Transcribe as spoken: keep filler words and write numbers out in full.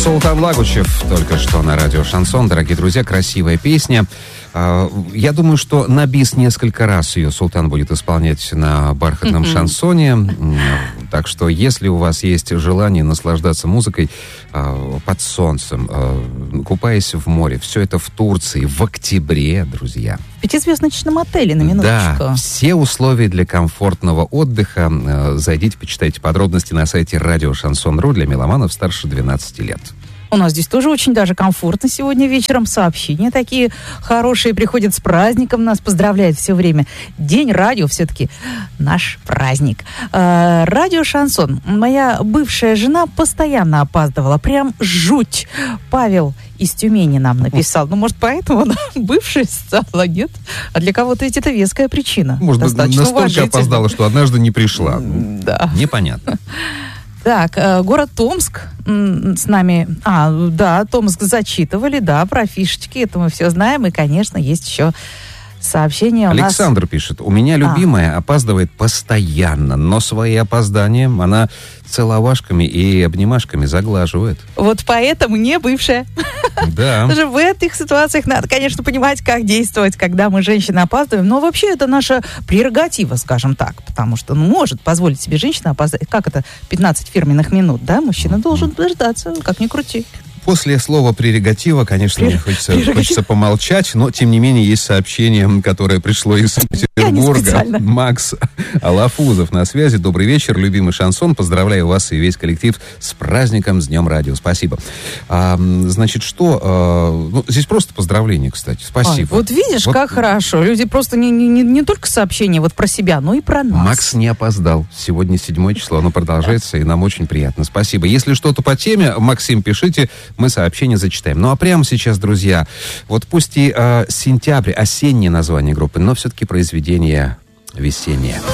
Султан Лагучев только что на радио «Шансон». Дорогие друзья, красивая песня. Я думаю, что на бис несколько раз ее Султан будет исполнять на бархатном mm-hmm. шансоне. Так что, если у вас есть желание наслаждаться музыкой под солнцем, купаясь в море, все это в Турции в октябре, друзья. В пятизвездочном отеле, на минуточку. Да, все условия для комфортного отдыха. Зайдите, почитайте подробности на сайте радио шансон точка ру для меломанов старше двенадцати лет. У нас здесь тоже очень даже комфортно сегодня вечером. Сообщения такие хорошие приходят с праздником. Нас поздравляют все время. День радио все-таки наш праздник. Э, радио «Шансон». Моя бывшая жена постоянно опаздывала. Прям жуть. Павел из Тюмени нам написал. Ну, может, поэтому она бывшая стала, нет? А для кого-то ведь это веская причина. Может быть, настолько опоздала, что однажды не пришла. Да. Непонятно. Так, э, город Томск м, с нами... А, да, Томск зачитывали, да, про фишечки, это мы все знаем. И, конечно, есть еще сообщение у Александр нас... пишет. У меня любимая а. опаздывает постоянно, но свои опоздания она целовашками и обнимашками заглаживает. Вот поэтому не бывшая. Да. Даже в этих ситуациях надо, конечно, понимать, как действовать, когда мы, женщины, опаздываем. Но вообще это наша прерогатива, скажем так. Потому что, ну, может позволить себе женщина опоздать. Как это? пятнадцать фирменных минут, да? Мужчина mm-hmm. должен дождаться, как ни крути. После слова «прерогатива», конечно, мне хочется, хочется помолчать, но, тем не менее, есть сообщение, которое пришло из Петербурга. Макс Алафузов на связи. Добрый вечер, любимый шансон. Поздравляю вас и весь коллектив с праздником, с Днем радио. Спасибо. А, значит, что... А, ну, здесь просто поздравления, кстати. Спасибо. Ой, вот видишь, вот, как хорошо. Люди просто не, не, не только сообщения вот про себя, но и про нас. Макс не опоздал. Сегодня седьмое число, оно продолжается, и нам очень приятно. Спасибо. Если что-то по теме, Максим, пишите, мы сообщения зачитаем. Ну а прямо сейчас, друзья, вот пусть и э, сентябрь, осеннее название группы, но все-таки произведение весеннее.